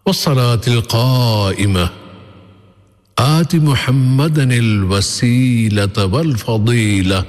والصلاة القائمة آت محمدا الوسيلة والفضيلة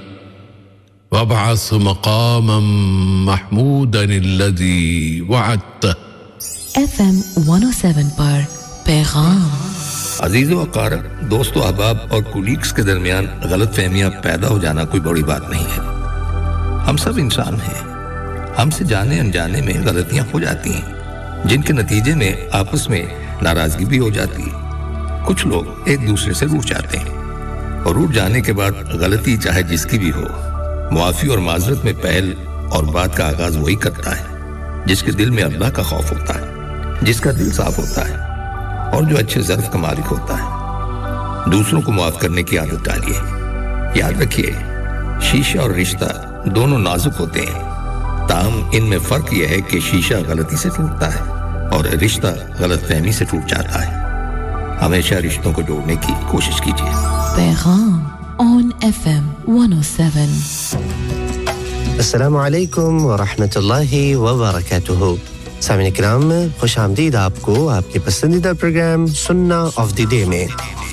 وابعث مقاما محمودا الذي وعدته FM 107 پر پیغام عزیز و اقارب دوستو احباب اور کولیگز کے درمیان غلط فہمیاں پیدا ہو جانا کوئی بڑی بات نہیں ہے ہم سب انسان ہیں ہم سے جانے انجانے میں غلطیاں ہو جاتی ہیں جن کے نتیجے میں آپس میں ناراضگی بھی ہو جاتی ہے کچھ لوگ ایک دوسرے سے روٹھ جاتے ہیں اور روٹھ جانے کے بعد غلطی چاہے جس کی بھی ہو معافی اور معذرت میں پہل اور بات کا آغاز وہی کرتا ہے جس کے دل میں اللہ کا خوف ہوتا ہے جس کا دل صاف ہوتا ہے اور جو اچھے ظرف کا مالک ہوتا ہے دوسروں کو معاف کرنے کی عادت ڈالیے یاد رکھیے شیشہ اور رشتہ دونوں نازک ہوتے ہیں تاہم ان میں فرق یہ ہے کہ شیشہ غلطی سے ٹوٹتا ہے اور رشتہ غلط فہمی سے ٹوٹ جاتا ہے ہمیشہ رشتوں کو جوڑنے کی کوشش کیجیے پیغام on FM 107 السلام علیکم ورحمۃ اللہ وبرکاتہ سامعین کرام خوش آمدید آپ کو آپ کے پسندیدہ پروگرام سننا آف دی ڈے میں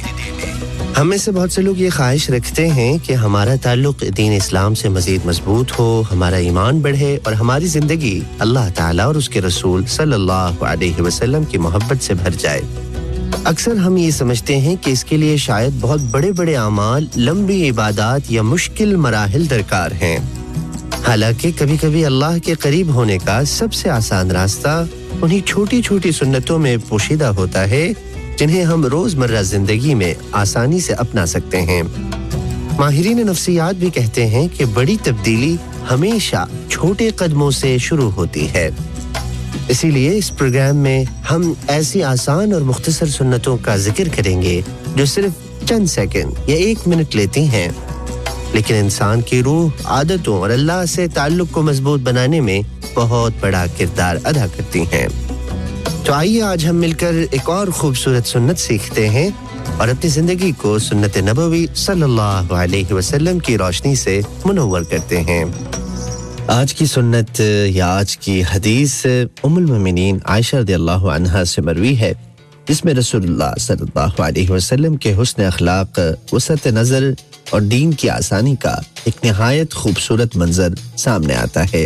ہم میں سے بہت سے لوگ یہ خواہش رکھتے ہیں کہ ہمارا تعلق دین اسلام سے مزید مضبوط ہو ہمارا ایمان بڑھے اور ہماری زندگی اللہ تعالیٰ اور اس کے رسول صلی اللہ علیہ وسلم کی محبت سے بھر جائے اکثر ہم یہ سمجھتے ہیں کہ اس کے لیے شاید بہت بڑے بڑے اعمال لمبی عبادات یا مشکل مراحل درکار ہیں حالانکہ کبھی کبھی اللہ کے قریب ہونے کا سب سے آسان راستہ انہی چھوٹی چھوٹی سنتوں میں پوشیدہ ہوتا ہے جنہیں ہم روزمرہ زندگی میں آسانی سے اپنا سکتے ہیں ماہرین نفسیات بھی کہتے ہیں کہ بڑی تبدیلی ہمیشہ چھوٹے قدموں سے شروع ہوتی ہے اسی لیے اس پروگرام میں ہم ایسی آسان اور مختصر سنتوں کا ذکر کریں گے جو صرف چند سیکنڈ یا 1 منٹ لیتی ہیں لیکن انسان کی روح عادتوں اور اللہ سے تعلق کو مضبوط بنانے میں بہت بڑا کردار ادا کرتی ہیں تو آئیے آج ہم مل کر ایک اور خوبصورت سنت سیکھتے ہیں اور اپنی زندگی کو سنت نبوی صلی اللہ علیہ وسلم کی روشنی سے منور کرتے ہیں آج کی سنت یا آج کی حدیث ام المومنین عائشہ رضی اللہ عنہا سے مروی ہے جس میں رسول اللہ صلی اللہ علیہ وسلم کے حسن اخلاق وسعت نظر اور دین کی آسانی کا ایک نہایت خوبصورت منظر سامنے آتا ہے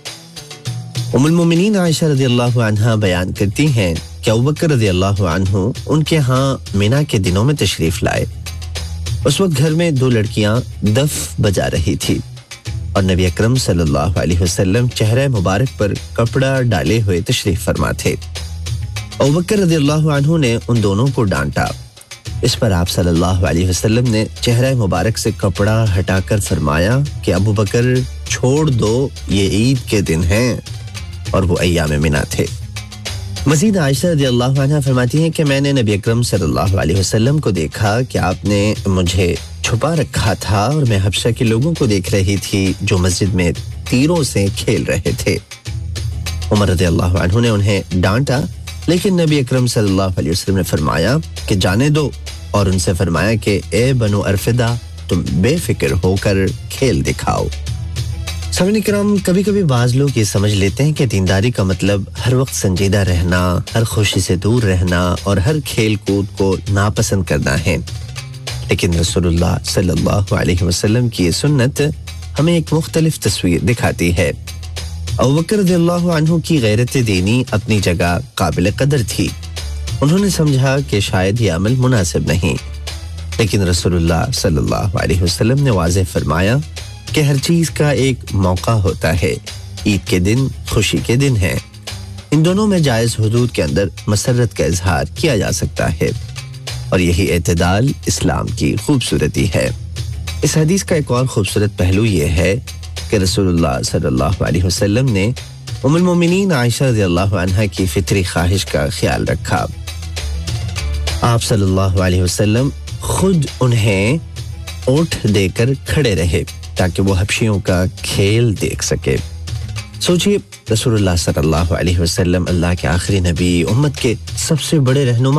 ام المومنین عائشہ رضی اللہ عنہا بیان کرتی ہیں کہ ابوبکر رضی اللہ عنہ ان کے ہاں مینا کے دنوں میں تشریف لائے اس وقت گھر میں 2 لڑکیاں دف بجا رہی تھی اور نبی اکرم صلی اللہ علیہ وسلم چہرہ مبارک پر کپڑا ڈالے ہوئے تشریف فرما تھے ابوبکر رضی اللہ عنہ نے ان دونوں کو ڈانٹا اس پر آپ صلی اللہ علیہ وسلم نے چہرہ مبارک سے کپڑا ہٹا کر فرمایا کہ ابوبکر چھوڑ دو یہ عید کے دن ہیں اور وہ ایام منا تھے مزید عائشہ رضی اللہ عنہ فرماتی ہیں کہ میں نے نبی اکرم صلی اللہ علیہ وسلم کو دیکھا کہ آپ نے مجھے چھپا رکھا تھا اور میں حبشہ کے لوگوں کو دیکھ رہی تھی جو مسجد میں تیروں سے کھیل رہے تھے عمر رضی اللہ عنہ نے انہیں ڈانٹا لیکن نبی اکرم صلی اللہ علیہ وسلم نے فرمایا کہ جانے دو اور ان سے فرمایا کہ اے بنو ارفدہ تم بے فکر ہو کر کھیل دکھاؤ سامعین کرام کبھی کبھی بعض لوگ یہ سمجھ لیتے ہیں کہ دینداری کا مطلب ہر وقت سنجیدہ رہنا ہر خوشی سے دور رہنا اور ہر کھیل کود کو ناپسند کرنا ہے لیکن رسول اللہ صلی اللہ علیہ وسلم کی یہ سنت ہمیں ایک مختلف تصویر دکھاتی ہے ابوبکر رضی اللہ عنہ کی غیرت دینی اپنی جگہ قابل قدر تھی انہوں نے سمجھا کہ شاید یہ عمل مناسب نہیں لیکن رسول اللہ صلی اللہ علیہ وسلم نے واضح فرمایا کہ ہر چیز کا ایک موقع ہوتا ہے عید کے دن خوشی کے دن ہیں ان دونوں میں جائز حدود کے اندر مسرت کا اظہار کیا جا سکتا ہے اور یہی اعتدال اسلام کی خوبصورتی ہے اس حدیث کا ایک اور خوبصورت پہلو یہ ہے کہ رسول اللہ صلی اللہ علیہ وسلم نے ام المومنین عائشہ رضی اللہ عنہا کی فطری خواہش کا خیال رکھا آپ صلی اللہ علیہ وسلم خود انہیں اونٹ دے کر کھڑے رہے تاکہ وہ حبشیوں کا کھیل دیکھ سکے سوچئے رسول اللہ صلی اللہ علیہ وسلم اللہ کے آخری نبی امت کے سب سے بڑے رہنما